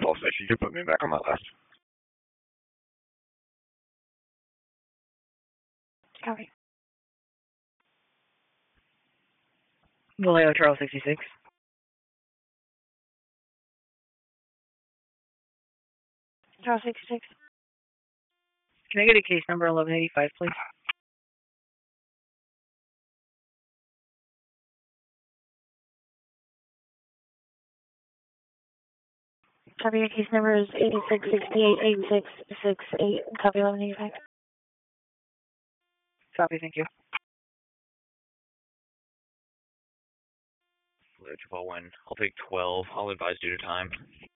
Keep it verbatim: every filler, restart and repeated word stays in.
Fall Station, you put me back on my list. Copy. Vallejo, Charles sixty-six. Charles sixty-six. Can I get a case number eleven eighty-five, please? Copy, case number is eighty-six sixty-eight eighty-six sixty-eight. Copy, eleven eighty-five. Copy, thank you. Triple one. I'll take twelve. I'll advise due to time.